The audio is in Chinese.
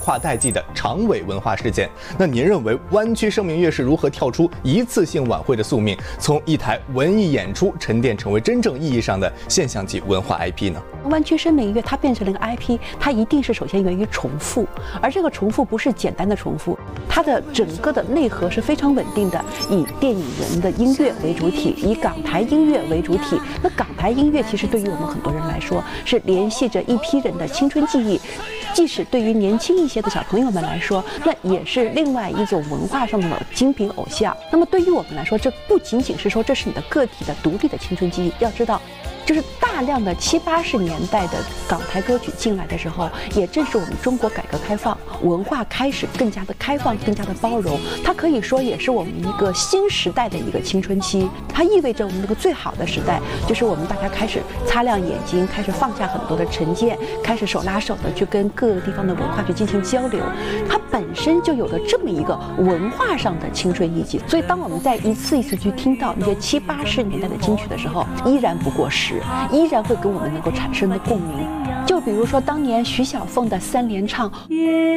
跨代际的长尾文化事件。那您认为湾区声明月是如何跳出一次性晚会的宿命，从一台文艺演出沉淀成为真正意义上的现象级文化 IP 呢？ 湾区声明月它变成了一个 IP， 它一定是首先源于重复，而这个重复不是简单的重复，它的整个的内核是非常稳定的，以电影人的音乐为主体，以港台音乐为主体。那港台音乐其实对于我们很多人来说是联系着一批人的青春记忆，即使对于年轻一些的小朋友们来说，那也是另外一种文化上的精品偶像。那么对于我们来说，这不仅仅是说这是你的个体的独立的青春记忆，要知道就是大量的70、80年代的港台歌曲进来的时候，也正是我们中国改革开放文化开始更加的开放，更加的包容。它可以说也是我们一个新时代的一个青春期，它意味着我们那个最好的时代，就是我们大家开始擦亮眼睛，开始放下很多的成见，开始手拉手的去跟各个地方的文化去进行交流。它本身就有了这么一个文化上的青春意境，所以当我们在一次一次去听到那些70、80年代的金曲的时候，依然不过时，依然会跟我们能够产生的共鸣。就比如说当年徐小凤的3连唱。